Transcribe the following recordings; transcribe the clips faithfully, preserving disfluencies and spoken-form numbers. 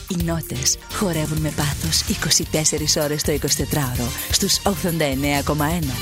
Οι νότες χορεύουν με πάθος είκοσι τέσσερις ώρες το εικοσιτετράωρο στους ογδόντα εννέα κόμμα ένα.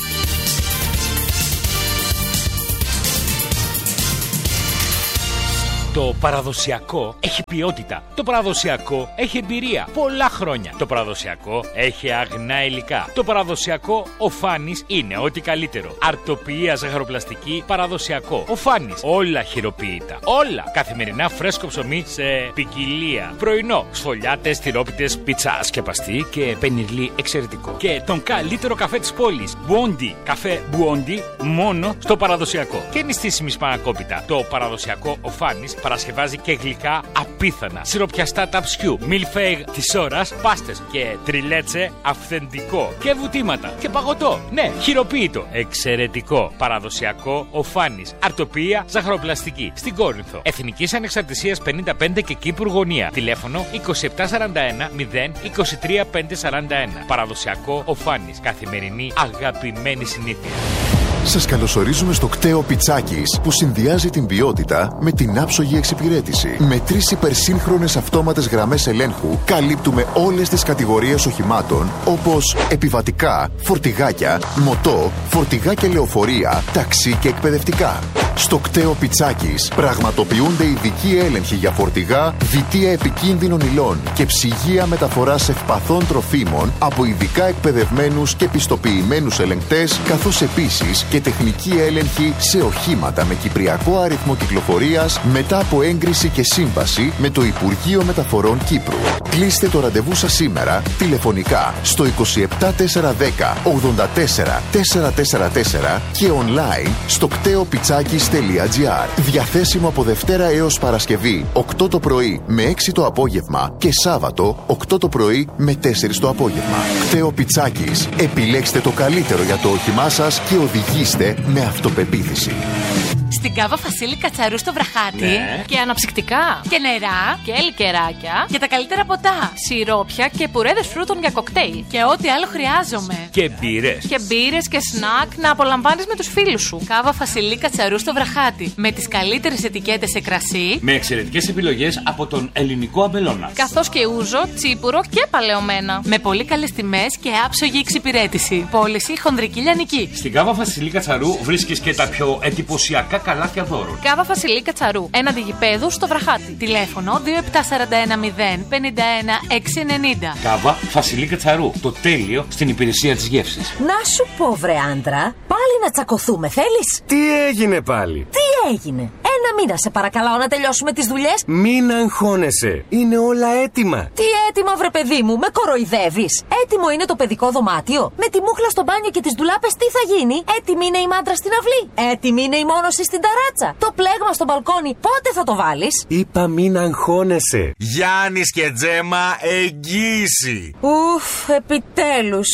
Το παραδοσιακό έχει ποιότητα. Το παραδοσιακό έχει εμπειρία. Πολλά χρόνια. Το παραδοσιακό έχει αγνά υλικά. Το παραδοσιακό ο Φάνης είναι ό,τι καλύτερο. Αρτοποιία ζαχαροπλαστική παραδοσιακό. Ο Φάνης. Όλα χειροποίητα. Όλα. Καθημερινά φρέσκο ψωμί σε ποικιλία. Πρωινό. Σφολιάτες, τυρόπιτες, πίτσα σκεπαστή και πενιρλί εξαιρετικό. Και τον καλύτερο καφέ της πόλης. Μπουόντι. Καφέ Μπουόντι μόνο στο παραδοσιακό. Και νηστίσιμη σπανακόπιτα. Το παραδοσιακό ο Φάνης παρασκευάζει και γλυκά απίθανα. Σιροπιαστά ταψιού, μιλφέιγ της ώρας, πάστες και τριλέτσε αυθεντικό. Και βουτήματα και παγωτό. Ναι, χειροποίητο. Εξαιρετικό. Παραδοσιακό ο Φάνης. Αρτοποιία ζαχαροπλαστική. Στην Κόρινθο. Εθνικής Ανεξαρτησίας πενήντα πέντε και Κύπρου Γωνία. Τηλέφωνο είκοσι επτά σαράντα ένα μηδέν είκοσι τρία πεντακόσια σαράντα ένα. Παραδοσιακό ο Φάνης. Καθημερινή αγαπημένη συνήθεια. Σας καλωσορίζουμε στο κτέο Πιτσάκης, που συνδυάζει την ποιότητα με την άψογη εξυπηρέτηση. Με τρεις υπερσύγχρονες αυτόματες γραμμές ελέγχου καλύπτουμε όλες τις κατηγορίες οχημάτων, όπως επιβατικά, φορτηγάκια, μοτό, φορτηγά και λεωφορεία, ταξί και εκπαιδευτικά. Στο κτέο Πιτσάκης πραγματοποιούνται ειδικοί έλεγχοι για φορτηγά, βιτία επικίνδυνων υλών και ψυγεία μεταφοράς ευπαθών τροφίμων από ειδικά εκπαιδευμένους και πιστοποιημένους ελεγκτές, καθώς επίσης και τεχνική έλεγχη σε οχήματα με κυπριακό αριθμό κυκλοφορίας μετά από έγκριση και σύμβαση με το Υπουργείο Μεταφορών Κύπρου. Κλείστε το ραντεβού σας σήμερα τηλεφωνικά στο είκοσι επτά τετρακόσια δέκα ογδόντα τέσσερα τετρακόσια σαράντα τέσσερα και online στο κτέο πιτσάκης τελεία τζι άρ. Διαθέσιμο από Δευτέρα έως Παρασκευή οκτώ το πρωί με έξι το απόγευμα και Σάββατο οκτώ το πρωί με τέσσερα το απόγευμα. Κτέο Πιτσάκης. Επιλέξτε το καλύτερο για το όχημά σας και οδηγήστε με αυτοπεποίθηση. Στην Κάβα Φασίλη Κατσαρού στο Βραχάτι. Ναι. Και αναψυκτικά. Και νερά. Και λικεράκια. Και τα καλύτερα ποτά. Σιρόπια και πουρέδες φρούτων για κοκτέιλ. Και ό,τι άλλο χρειάζομαι. Και μπύρες. Και μπύρες και σνακ να απολαμβάνεις με τους φίλους σου. Κάβα Φασίλη Κατσαρού στο Βραχάτι. Με τις καλύτερες ετικέτες σε κρασί. Με εξαιρετικές επιλογές από τον ελληνικό αμπελώνα. Καθώς και ούζο, τσίπουρο και παλαιομένα. Με πολύ καλές τιμές και άψογη εξυπηρέτηση. Πώληση χονδρική λιανική. Στην Κάβα Φασιλή Κατσαρού βρίσκεις και τα πιο εντυπωσιακά καλάθια δώρων. Κάβα Φασιλή Κατσαρού. Έναντι γηπέδου στο Βραχάτι. Τηλέφωνο δύο επτά σαράντα ένα μηδέν πενήντα ένα εξακόσια ενενήντα. Κάβα Φασιλή Κατσαρού. Το τέλειο στην υπηρεσία της γεύσης. Να σου πω, βρε άντρα, πάλι να τσακωθούμε, θέλεις? Τι έγινε πάλι? Τι έγινε? Ένα μήνα σε παρακαλάω να τελειώσουμε τις δουλειές. Μην αγχώνεσαι. Είναι όλα έτοιμα. Τι έτοιμα, βρε παιδί μου, με κοροϊδεύεις? Έτοιμο είναι το παιδικό δωμάτιο. Με τη μούχλα στο μπάνιο και τις ντουλάπες τι θα γίνει? Έτοιμη είναι η μάντρα στην αυλή. Έτοιμη είναι η μόνωση στην ταράτσα. Το πλέγμα στο μπαλκόνι πότε θα το βάλεις? Είπα μην αγχώνεσαι. Γιάννης και Τζέμα, εγγύηση. Ουφ, επιτέλους.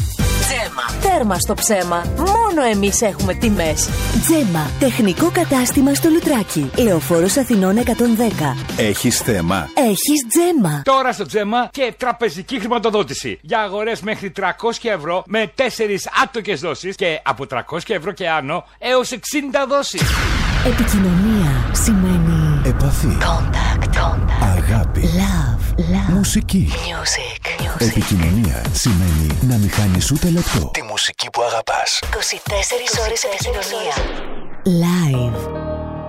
Τζέμα. Τέρμα στο ψέμα. Μόνο εμείς έχουμε τιμές. Τζέμα. Τεχνικό κατάστημα στο Λουτράκι. Λεωφόρος Αθηνών εκατόν δέκα. Έχεις θέμα? Έχεις Τζέμα. Τώρα στο Τζέμα και τραπεζική χρηματοδότηση. Για αγορές μέχρι τριακόσια ευρώ με τέσσερις άτοκες δόσεις και από τριακόσια ευρώ και άνω έως εξήντα δόσεις. Επικοινωνία σημαίνει Επαφή. Contact. Contact. Αγάπη. Love. Love. Μουσική. Music. Music. Επικοινωνία σημαίνει να μην χάνεις ούτε λεπτό. Τη μουσική που αγαπάς. είκοσι τέσσερις ώρες επικοινωνία. Live.